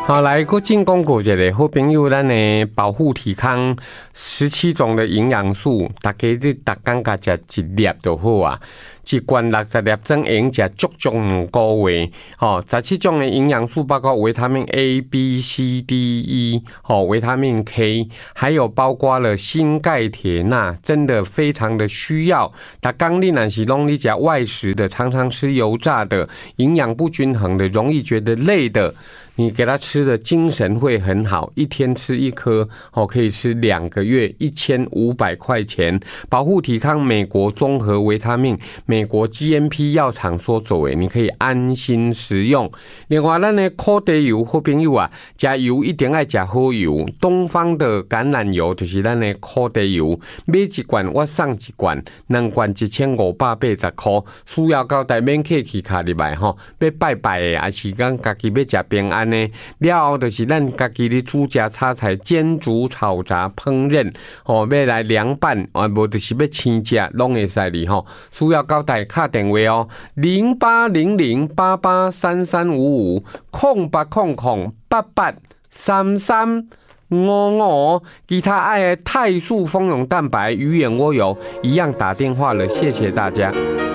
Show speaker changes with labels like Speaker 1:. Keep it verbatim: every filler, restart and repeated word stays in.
Speaker 1: 好，来个进攻过一个好朋友，咱的保护体康十七种的营养素，大家你逐天甲食一粒就好啊。一罐六十粒装，会用食足足两个月。吼、哦，十七种的营养素包括维他命 A、B、C、D、E， 吼、哦，维他命 K， 还有包括了锌、钙、铁、钠，真的非常的需要。逐天你若是拢你食外食的，常常吃油炸的，营养不均衡的，容易觉得累的。你给他吃的精神会很好，一天吃一颗哦，可以吃两个月，一千五百块钱。保护体康美国综合维他命，美国 G M P 药厂所做的，你可以安心食用。另外，咱的苦茶油好朋友啊，加油一定要加好油。东方的橄榄油就是咱的苦茶油，买一罐我送一罐，两罐一千五百八十块，需要到台免客气卡入来吼，要拜拜的，还是讲家己要食平安。了后就是咱家己的煮食炒菜煎煮炒炸烹饪哦，要来凉拌啊，无就是要生食拢会使哩吼。需要交代打电话哦，零八零零八八三三五五空八空空八八三三五五，其他爱的泰素蜂蛹蛋白鱼眼蜗油一样打电话了，谢谢大家。